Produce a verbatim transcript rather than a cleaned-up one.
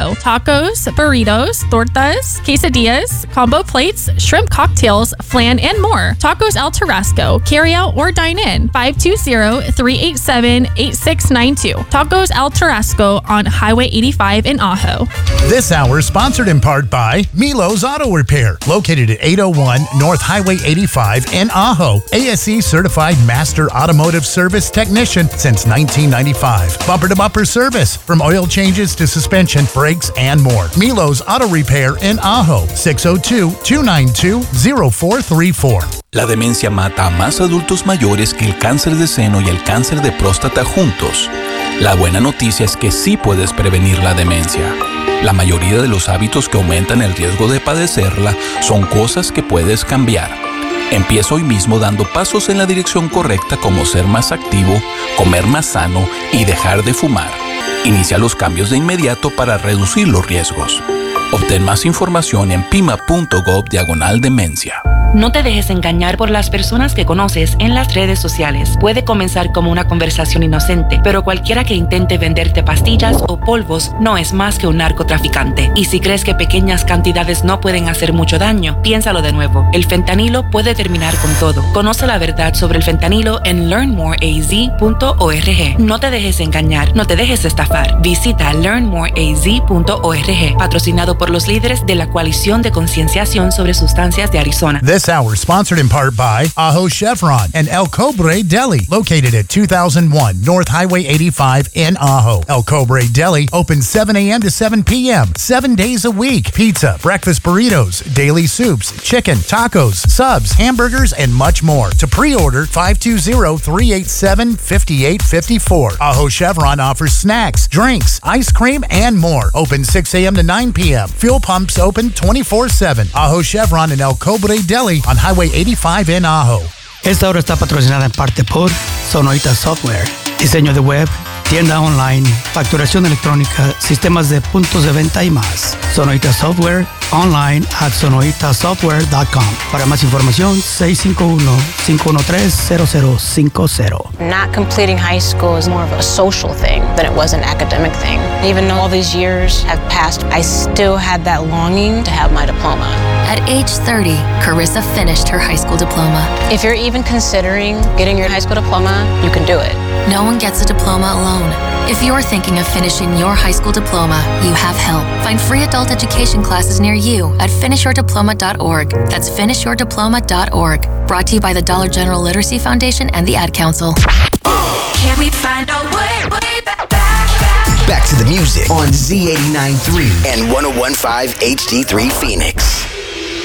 Ajo. Tacos, burritos, tortas, quesadillas, combo plates, shrimp cocktails, flan, and more. Tacos El Tarasco. Carry out or dine in. five two zero, three eight seven, eight six nine two. Tacos El Tarasco on Highway eighty-five in Ajo. This hour sponsored in part by Milo's Auto Repair, located at eight oh one North Highway eighty-five in Ajo. A S E certified master automotive service technician since nineteen ninety-five. Bumper to bumper service from oil changes to suspension, brakes, and more. Milo's Auto Repair in Ajo. six oh two, two nine two, oh four three four. La demencia mata a más adultos mayores que el cáncer de seno y el cáncer de próstata juntos. La buena noticia es que sí puedes prevenir la demencia. La mayoría de los hábitos que aumentan el riesgo de padecerla son cosas que puedes cambiar. Empieza hoy mismo dando pasos en la dirección correcta, como ser más activo, comer más sano y dejar de fumar. Inicia los cambios de inmediato para reducir los riesgos. Obtén más información en pima.gov diagonal demencia. No te dejes engañar por las personas que conoces en las redes sociales. Puede comenzar como una conversación inocente, pero cualquiera que intente venderte pastillas o polvos no es más que un narcotraficante. Y si crees que pequeñas cantidades no pueden hacer mucho daño, piénsalo de nuevo. El fentanilo puede terminar con todo. Conoce la verdad sobre el fentanilo en learn more a z punto org. No te dejes engañar, no te dejes estafar. Visita learn more a z punto org, patrocinado por los líderes de la Coalición de Concienciación sobre Sustancias de Arizona. This hour sponsored in part by Ajo Chevron and El Cobre Deli, located at two thousand one North Highway eighty-five in Ajo. El Cobre Deli open seven a.m. to seven p.m. seven days a week. Pizza, breakfast burritos, daily soups, chicken, tacos, subs, hamburgers, and much more. To pre-order, five two zero, three eight seven, five eight five four. Ajo Chevron offers snacks, drinks, ice cream, and more. Open six a.m. to nine p.m. Fuel pumps open twenty-four seven. Ajo Chevron and El Cobre Deli on Highway eighty-five in Ajo. Esta hora está patrocinada en parte por Sonorita Software. Diseño de web, tienda online, facturación electrónica, sistemas de puntos de venta y más. Sonorita Software, online at sonorita software dot com. Para más información, seis cinco uno, cinco uno tres, cero cero cinco cero. Not completing high school is more of a social thing than it was an academic thing. Even though all these years have passed, I still had that longing to have my diploma. At age thirty, Carissa finished her high school diploma. If you're even considering getting your high school diploma, you can do it. No one gets a diploma alone. If you're thinking of finishing your high school diploma, you have help. Find free adult education classes near you at finish your diploma dot org. That's finish your diploma dot org. Brought to you by the Dollar General Literacy Foundation and the Ad Council. Can we find a way, way back, back, back? Back to the music on Z eighty-nine point three and one oh one point five H D three Phoenix.